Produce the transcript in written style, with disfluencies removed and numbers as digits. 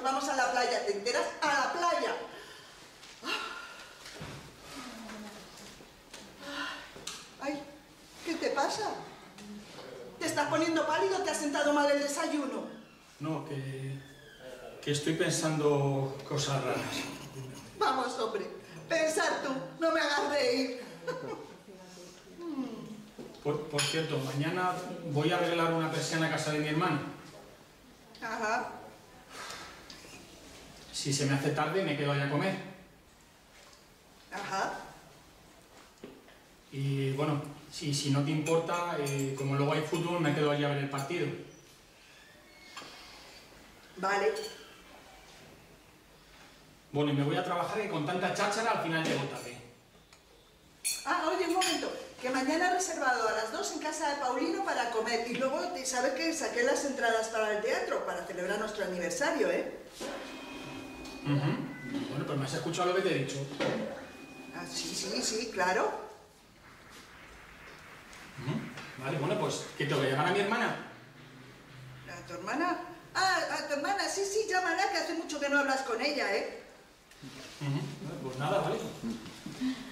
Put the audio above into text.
vamos a la playa, ¿te enteras? ¡A la playa! Ay, ¿qué te pasa? ¿Te estás poniendo pálido o te has sentado mal el desayuno? No, que estoy pensando cosas raras. Vamos, hombre, pensar tú, no me hagas reír. Por cierto, mañana voy a arreglar una persiana a casa de mi hermana. Ajá. Si se me hace tarde, me quedo allá a comer. Ajá. Y bueno, si no te importa, como luego hay fútbol, me quedo allí a ver el partido. Vale. Bueno, y me voy a trabajar, que con tanta cháchara al final llego tarde. Ah, oye, un momento, que mañana he reservado a las 2 en casa de Paulino para comer y luego, ¿sabes qué? Saqué las entradas para el teatro para celebrar nuestro aniversario, ¿eh? Bueno, pues me has escuchado lo que te he dicho. Ah, sí, claro. Vale, bueno, pues, ¿qué tengo que llamar a mi hermana? ¿A tu hermana? Ah, a tu hermana, sí, llámala, que hace mucho que no hablas con ella, ¿eh? Pues nada, vale.